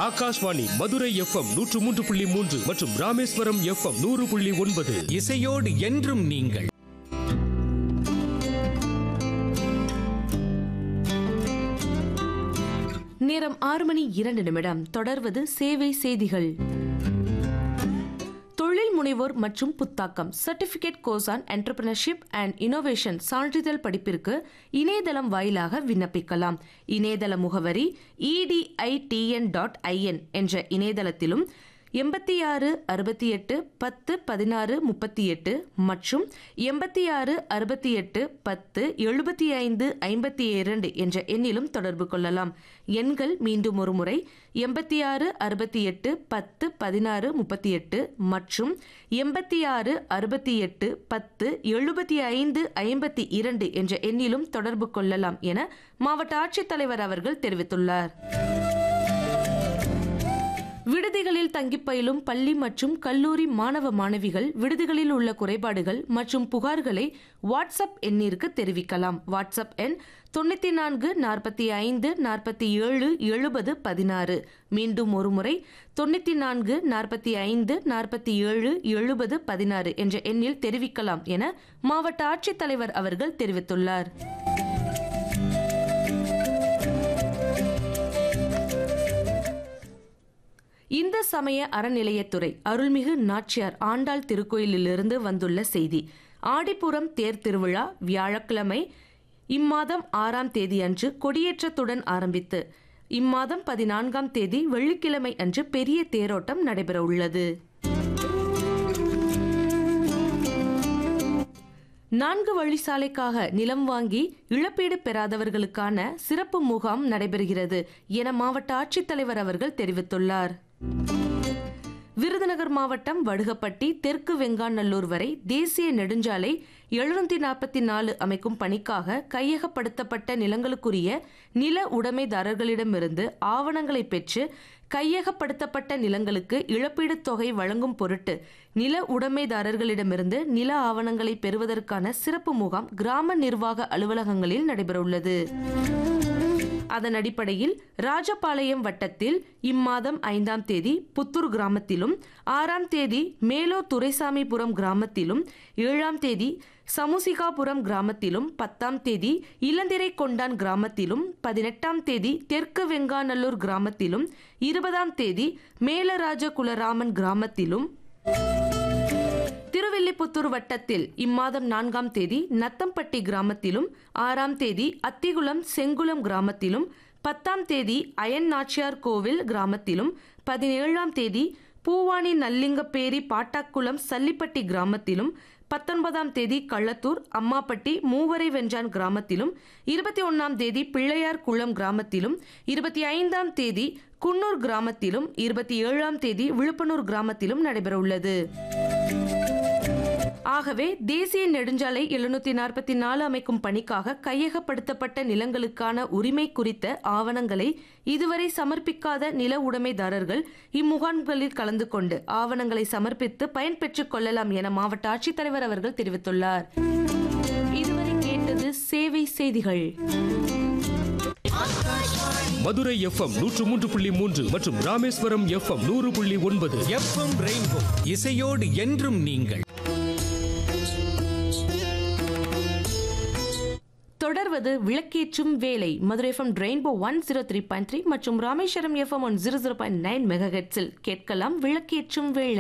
Akashvani Madurai FM 103.3 மற்றும் Rameswaram FM 100.9. இசையோடு என்றும் நீங்கள். நேரம் 6:02. தொடர்வது சேவை செய்திகள். தொழில் முனைவோர் மற்றும் புத்தாக்கம் certificate course on entrepreneurship and innovation சான்றிதழ் படிப்பிற்கு இணையதளம் வாயிலாக விண்ணப்பிக்கலாம். இணையதள முகவரி editn.in என்ற இணையதளத்திலும் 86 68 10 16 38 மற்றும் 86 68 10 75 52 என்ற எண்ணிலும் தொடர்பு கொள்ளலாம். எண்கள் மீண்டும் ஒரு முறை 86 68 10 16 38 மற்றும் 86 68 10 75 52 என்ற எண்ணிலும் தொடர்பு கொள்ளலாம் என மாவட்ட ஆட்சித்தலைவர் அவர்கள் தெரிவித்துள்ளார். விடுதிகளில் தங்கி பயிலும் பள்ளி மற்றும் கல்லூரி மாணவ மாணவிகள் விடுதிகளில் உள்ள குறைபாடுகள் மற்றும் புகார்களை வாட்ஸ்அப் எண்ணிற்கு தெரிவிக்கலாம். வாட்ஸ்அப் எண் 94 45 47 70 16. மீண்டும் ஒருமுறை 94 45 47 70 16 என்ற எண்ணில் தெரிவிக்கலாம் என மாவட்ட ஆட்சித்தலைவர் அவர்கள் தெரிவித்துள்ளார். இந்து சமய அறநிலையத்துறை அருள்மிகு நாச்சியார் ஆண்டாள் திருக்கோயிலிலிருந்து வந்துள்ள செய்தி. ஆடிப்புறம் தேர் திருவிழா வியாழக்கிழமை இம்மாதம் 6ஆம் தேதி அன்று கொடியேற்றத்துடன் ஆரம்பித்து இம்மாதம் 14ஆம் தேதி வெள்ளிக்கிழமை அன்று பெரிய தேரோட்டம் நடைபெற உள்ளது. 4 வழிச்சாலைக்காக நிலம் வாங்கி இழப்பீடு பெறாதவர்களுக்கான சிறப்பு முகாம் நடைபெறுகிறது என மாவட்ட ஆட்சித்தலைவர் அவர்கள் தெரிவித்துள்ளார். விருதுநகர் மாவட்டம் வடுகப்பட்டி தெற்கு வெங்காநல்லூர் வரை தேசிய நெடுஞ்சாலை 744 அமைக்கும் பணிக்காக கையகப்படுத்தப்பட்ட நிலங்களுக்குரிய நில உடைமைதாரர்களிடமிருந்து ஆவணங்களை பெற்று கையகப்படுத்தப்பட்ட நிலங்களுக்கு இழப்பீடு தொகை வழங்கும் பொருட்டு நில உடைமைதாரர்களிடமிருந்து நில ஆவணங்களை பெறுவதற்கான சிறப்பு முகாம் கிராம நிர்வாக அலுவலகங்களில் நடைபெறவுள்ளது. அதன் அடிப்படையில் ராஜபாளையம் வட்டத்தில் இம்மாதம் 5ஆம் தேதி புத்தூர் கிராமத்திலும் 6ஆம் தேதி மேலூர் துரைசாமிபுரம் கிராமத்திலும் 7ஆம் தேதி சமுசிகாபுரம் கிராமத்திலும் 10ஆம் தேதி இளந்திரை கொண்டான் கிராமத்திலும் 18ஆம் தேதி தெற்கு வெங்காநல்லூர் கிராமத்திலும் 20ஆம் தேதி மேலராஜகுலராமன் கிராமத்திலும் திருவில்லிபுத்தூர் வட்டத்தில் இம்மாதம் 4ஆம் தேதி நத்தம்பட்டி கிராமத்திலும் 6ஆம் தேதி அத்திகுளம் செங்குளம் கிராமத்திலும் 10ஆம் தேதி அயன் நாச்சியார் கோவில் கிராமத்திலும் 17ஆம் தேதி பூவானி நல்லிங்கப்பேரி பாட்டாக்குளம் சல்லிப்பட்டி கிராமத்திலும் 19ஆம் தேதி கள்ளத்தூர் அம்மாப்பட்டி மூவரை வென்றான் கிராமத்திலும் 21ஆம் தேதி பிள்ளையார் குளம் கிராமத்திலும் 25ஆம் தேதி குன்னூர் கிராமத்திலும் 27ஆம் தேதி விழுப்பனூர் கிராமத்திலும் நடைபெறவுள்ளது. ஆகவே தேசிய நெடுஞ்சாலை 744 அமைக்கும் பணிக்காக கையகப்படுத்தப்பட்ட நிலங்களுக்கான உரிமை குறித்த ஆவணங்களை இதுவரை சமர்ப்பிக்காத நில உடைமைதாரர்கள் இம்முகாம்களில் கலந்து கொண்டு ஆவணங்களை சமர்ப்பித்து பயன்பெற்றுக் கொள்ளலாம் என மாவட்ட ஆட்சித்தலைவர் அவர்கள் தெரிவித்துள்ளார். இதுவரை கேட்டது சேவை செய்திகள். மதுரை எஃப்எம் 103.3 மற்றும் ராமேஸ்வரம் எஃப்எம் 100.9. எஃப்எம் ரெயின்போ இசையோடு என்றும் நீங்கள். தொடர்வது விளக்கேற்றும் வேலை. மதுரை எஃப்எம் ரெயின்போ 103.3 மற்றும் ராமேஸ்வரம் எஃப்எம் 100.9 மெகாஹெர்ட்ஸில் கேட்கலாம் விளக்கேற்றும் வேலை.